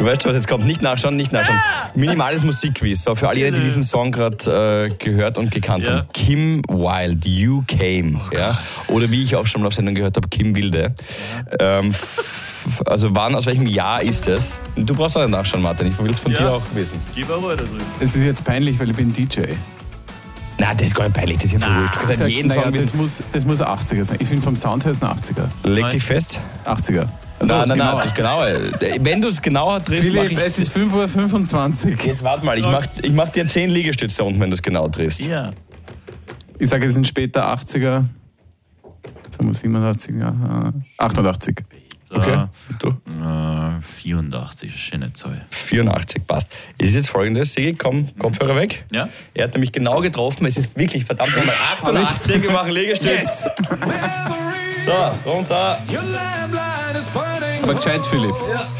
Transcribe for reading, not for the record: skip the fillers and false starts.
weißt schon, was jetzt kommt. Nicht nachschauen. Minimales Musikquiz. So, für alle, die diesen Song gerade gehört und gekannt haben. Kim Wilde, You Came. Ja? Oder wie ich auch schon mal auf Sendung gehört habe, Kim Wilde. Also aus welchem Jahr ist es? Du brauchst auch nicht nachschauen, Martin. Ich will es von dir auch wissen. Gib aber weiter drüben. Es ist jetzt peinlich, weil ich bin DJ. Nein, das ist gar nicht peinlich, das ist ja verrückt. Du kannst jeden Song wissen. Das muss 80er sein. Ich finde vom Sound her ist ein 80er. Leg dich fest. 80er. Also Nein, das Genaue. Wenn du es genauer triffst, Philipp, es ist 5:25 Uhr. Jetzt warte mal, ich mach dir 10 Liegestütze unten, wenn du es genau triffst. Ja. Ich sage, es sind später 80er. Sagen wir 87, ja. 88. Okay. Du? 84, schöne Zahl. 84, passt. Es ist jetzt folgendes, Sigi, komm, Kopfhörer weg. Ja. Er hat nämlich genau getroffen, es ist wirklich verdammt nochmal 88, wir machen Liegestütz. So, runter. Aber gescheit, Philipp.